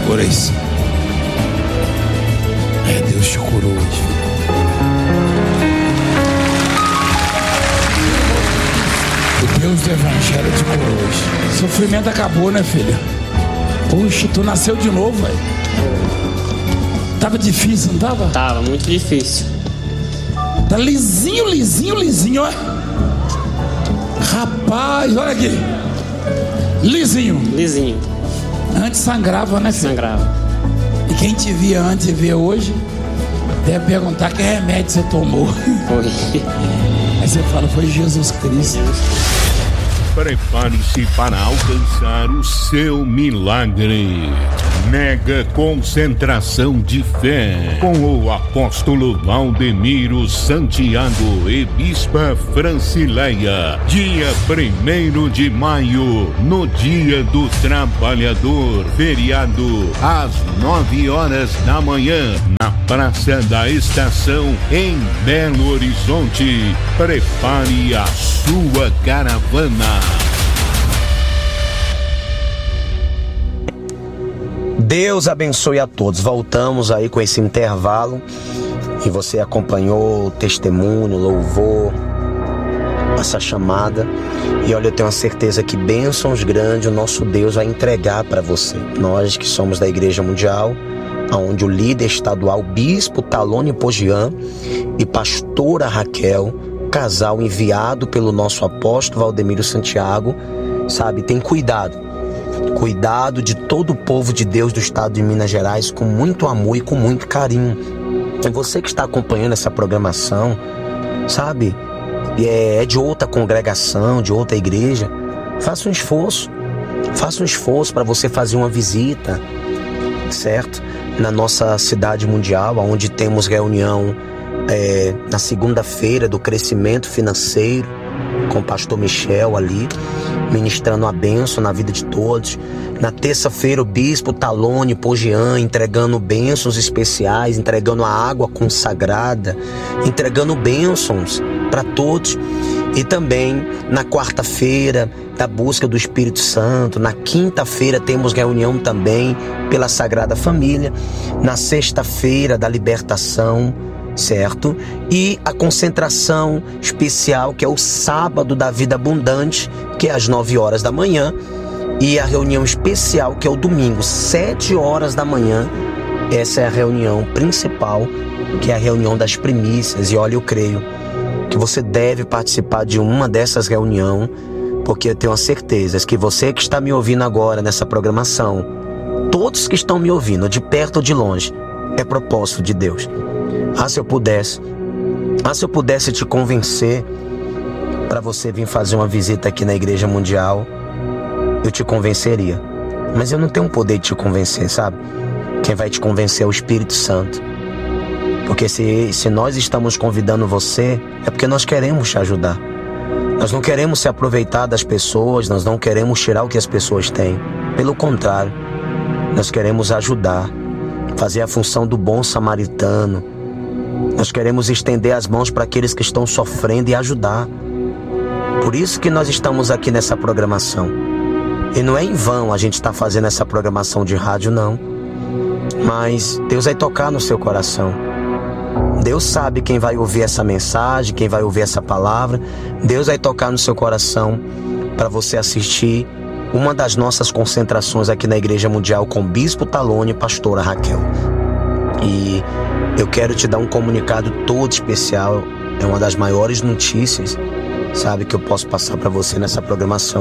Curei sim. Deus te curou hoje. O Deus do Evangelho te curou hoje. Sofrimento acabou, né, filha? Puxa, tu nasceu de novo, velho. Tava difícil, não tava? Tava muito difícil. Tá lisinho, ó. Rapaz, olha aqui. Lisinho. Antes sangrava, né, filho? Sangrava. E quem te via antes e vê hoje deve perguntar que remédio você tomou. Foi. Aí você fala, foi Jesus Cristo. Prepare-se para alcançar o seu milagre. Mega concentração de fé com o apóstolo Valdemiro Santiago e bispa Francileia. Dia 1º de maio, no Dia do Trabalhador, feriado, às 9 horas da manhã, na Praça da Estação, em Belo Horizonte. Prepare a sua caravana. Deus abençoe a todos. Voltamos aí com esse intervalo e você acompanhou o testemunho, louvor, essa chamada. E olha, eu tenho a certeza que bênçãos grandes o nosso Deus vai entregar para você. Nós que somos da Igreja Mundial, onde o líder estadual, Bispo Talone Pogian e pastora Raquel, casal enviado pelo nosso apóstolo Valdemiro Santiago, sabe, tem cuidado de todo o povo de Deus do estado de Minas Gerais com muito amor e com muito carinho. E você que está acompanhando essa programação, sabe, é de outra congregação, de outra igreja, faça um esforço para você fazer uma visita, certo? Na nossa cidade mundial, onde temos reunião na segunda-feira do crescimento financeiro, com o pastor Michel ali, ministrando a bênção na vida de todos. Na terça-feira, o bispo Talone Pogian entregando bênçãos especiais, entregando a água consagrada, entregando bênçãos para todos. E também na quarta-feira, da busca do Espírito Santo. Na quinta-feira temos reunião também pela Sagrada Família. Na sexta-feira, da libertação, certo? E a concentração especial, que é o sábado da vida abundante, que é às 9 horas da manhã. E a reunião especial, que é o domingo, 7 horas da manhã. Essa é a reunião principal, que é a reunião das primícias. E olha, eu creio que você deve participar de uma dessas reuniões, porque eu tenho a certeza que você que está me ouvindo agora nessa programação, todos que estão me ouvindo, de perto ou de longe, é propósito de Deus. Se eu pudesse te convencer para você vir fazer uma visita aqui na Igreja Mundial, eu te convenceria. Mas eu não tenho o poder de te convencer, sabe? Quem vai te convencer é o Espírito Santo. Porque se nós estamos convidando você, é porque nós queremos te ajudar. Nós não queremos se aproveitar das pessoas, nós não queremos tirar o que as pessoas têm. Pelo contrário, nós queremos ajudar, fazer a função do bom samaritano. Nós queremos estender as mãos para aqueles que estão sofrendo e ajudar. Por isso que nós estamos aqui nessa programação. E não é em vão a gente estar fazendo essa programação de rádio, não. Mas Deus vai tocar no seu coração. Deus sabe quem vai ouvir essa mensagem, quem vai ouvir essa palavra. Deus vai tocar no seu coração para você assistir uma das nossas concentrações aqui na Igreja Mundial com o Bispo Talone e pastora Raquel. E eu quero te dar um comunicado todo especial. É uma das maiores notícias, sabe, que eu posso passar para você nessa programação,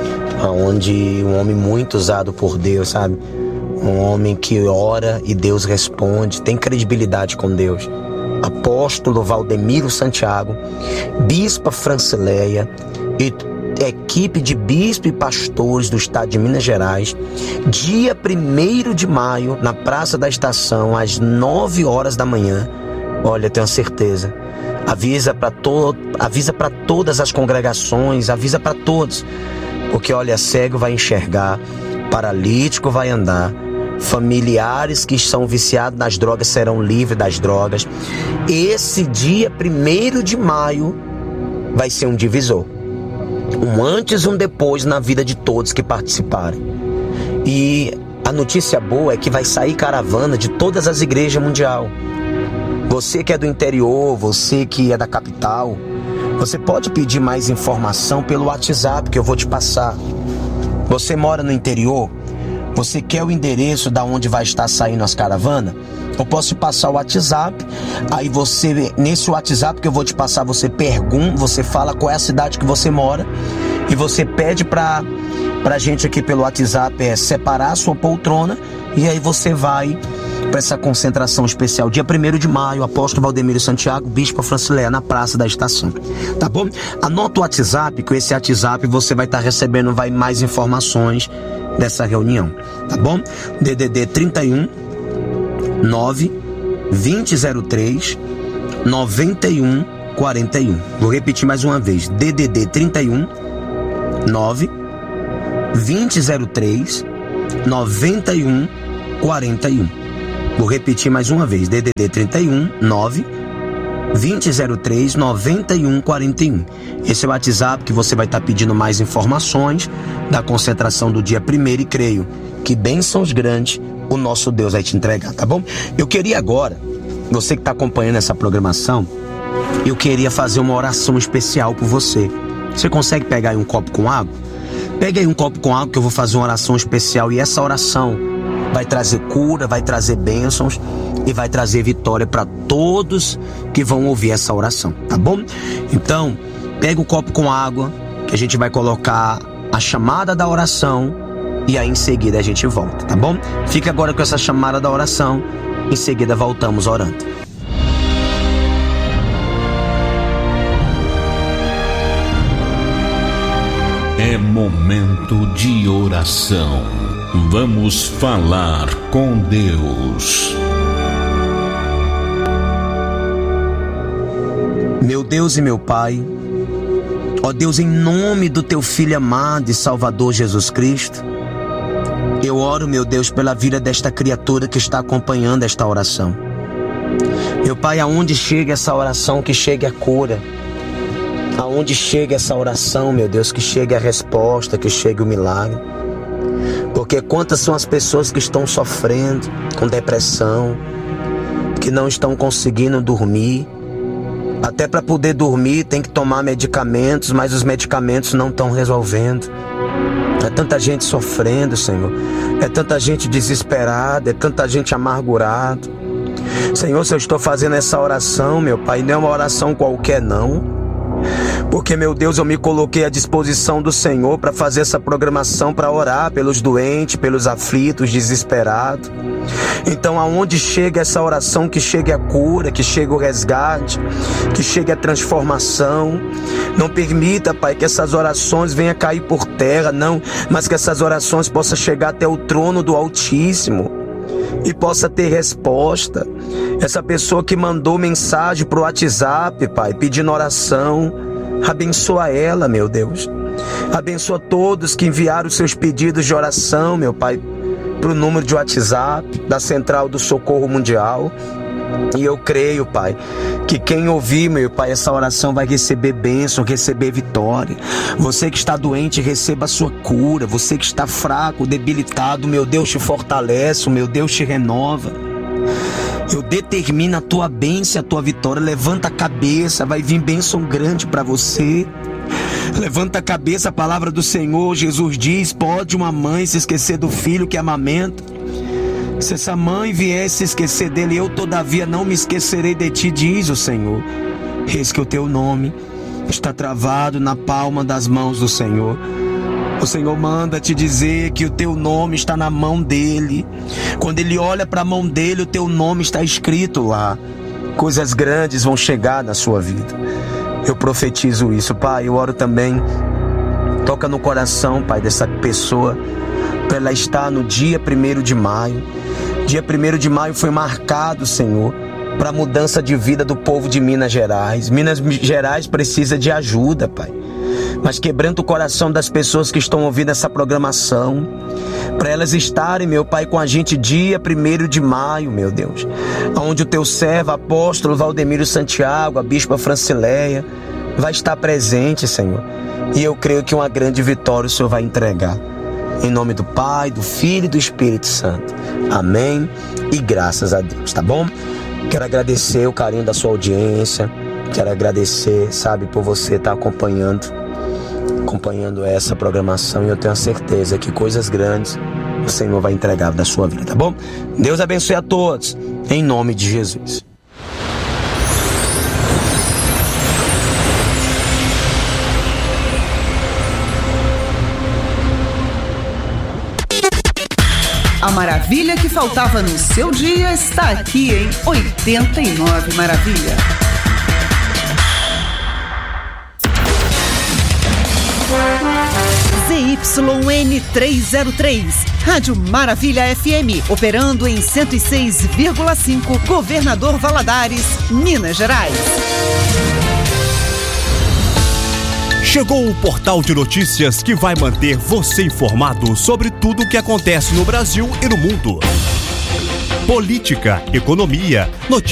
onde um homem muito usado por Deus, sabe, um homem que ora e Deus responde, tem credibilidade com Deus, apóstolo Valdemiro Santiago, bispa Francileia e equipe de bispo e pastores do estado de Minas Gerais, dia 1º de maio, na Praça da Estação, às 9 horas da manhã. Olha, eu tenho certeza, avisa para todas as congregações, avisa para todos, porque olha, cego vai enxergar, paralítico vai andar, familiares que são viciados nas drogas serão livres das drogas. Esse dia 1º de maio vai ser um divisor, um antes e um depois na vida de todos que participarem. E a notícia boa é que vai sair caravana de todas as igrejas mundial. Você que é do interior, você que é da capital, você pode pedir mais informação pelo WhatsApp que eu vou te passar. Você mora no interior? Você quer o endereço da onde vai estar saindo as caravanas? Eu posso te passar o WhatsApp. Aí você, nesse WhatsApp que eu vou te passar, você pergunta, você fala qual é a cidade que você mora e você pede pra gente aqui pelo WhatsApp separar a sua poltrona, e aí você vai para essa concentração especial dia 1º de maio, Apóstolo Valdemiro Santiago, Bispa Francileia, na Praça da Estação, tá bom? Anota o WhatsApp, com esse WhatsApp você vai estar recebendo mais informações dessa reunião, tá bom? DDD 31 9 2003 91 41. Vou repetir mais uma vez. DDD 31 9 2003 91 41. Vou repetir mais uma vez. DDD 31 9 2003 91 41. Esse é o WhatsApp que você vai estar pedindo mais informações da concentração do dia 1º, e creio que bênçãos grandes o nosso Deus vai te entregar, tá bom? Eu queria agora, você que está acompanhando essa programação, eu queria fazer uma oração especial por você. Você consegue pegar aí um copo com água? Pega aí um copo com água que eu vou fazer uma oração especial, e essa oração vai trazer cura, vai trazer bênçãos e vai trazer vitória para todos que vão ouvir essa oração, tá bom? Então, pega o copo com água que a gente vai colocar a chamada da oração e aí em seguida a gente volta, tá bom? Fica agora com essa chamada da oração, em seguida voltamos orando. É momento de oração. Vamos falar com Deus. Meu Deus e meu Pai, ó Deus, em nome do Teu Filho amado e Salvador Jesus Cristo, eu oro, meu Deus, pela vida desta criatura que está acompanhando esta oração. Meu Pai, aonde chega essa oração, que chegue a cura. Aonde chega essa oração, meu Deus, que chegue a resposta, que chegue o milagre. Porque quantas são as pessoas que estão sofrendo com depressão, que não estão conseguindo dormir. Até para poder dormir tem que tomar medicamentos, mas os medicamentos não estão resolvendo. É tanta gente sofrendo, Senhor. É tanta gente desesperada, é tanta gente amargurada. Senhor, se eu estou fazendo essa oração, meu Pai, não é uma oração qualquer, não. Porque, meu Deus, eu me coloquei à disposição do Senhor para fazer essa programação, para orar pelos doentes, pelos aflitos, desesperados. Então, aonde chega essa oração, que chegue a cura, que chegue o resgate, que chegue a transformação. Não permita, Pai, que essas orações venham cair por terra, não, mas que essas orações possam chegar até o trono do Altíssimo e possa ter resposta. Essa pessoa que mandou mensagem pro WhatsApp, Pai, pedindo oração, abençoa ela, meu Deus. Abençoa todos que enviaram os seus pedidos de oração, meu Pai, pro número de WhatsApp da Central do Socorro Mundial. E eu creio, Pai, que quem ouvir, meu Pai, essa oração vai receber bênção, receber vitória. Você que está doente, receba a sua cura. Você que está fraco, debilitado, meu Deus te fortalece, o meu Deus te renova. Eu determino a tua bênção, a tua vitória. Levanta a cabeça, vai vir bênção grande para você. Levanta a cabeça, a palavra do Senhor, Jesus diz: pode uma mãe se esquecer do filho que amamenta? Se essa mãe viesse se esquecer dele, eu todavia não me esquecerei de ti, diz o Senhor. Eis que o teu nome está travado na palma das mãos do Senhor. O Senhor manda te dizer que o teu nome está na mão dele. Quando ele olha para a mão dele, o teu nome está escrito lá. Coisas grandes vão chegar na sua vida. Eu profetizo isso, Pai. Eu oro também. Toca no coração, Pai, dessa pessoa, para ela estar no dia 1º de maio. Dia 1º de maio foi marcado, Senhor, para a mudança de vida do povo de Minas Gerais. Minas Gerais precisa de ajuda, Pai. Mas quebranta o coração das pessoas que estão ouvindo essa programação, para elas estarem, meu Pai, com a gente dia 1º de maio, meu Deus, onde o teu servo, apóstolo Valdemiro Santiago, a bispa Francileia, vai estar presente, Senhor. E eu creio que uma grande vitória o Senhor vai entregar. Em nome do Pai, do Filho e do Espírito Santo. Amém e graças a Deus, tá bom? Quero agradecer o carinho da sua audiência. Quero agradecer, sabe, por você estar acompanhando essa programação. E eu tenho a certeza que coisas grandes o Senhor vai entregar da sua vida, tá bom? Deus abençoe a todos, em nome de Jesus. A maravilha que faltava no seu dia está aqui em 89 Maravilha. ZYN303, Rádio Maravilha FM, operando em 106,5, Governador Valadares, Minas Gerais. Chegou o portal de notícias que vai manter você informado sobre tudo o que acontece no Brasil e no mundo. Política, economia, notícias.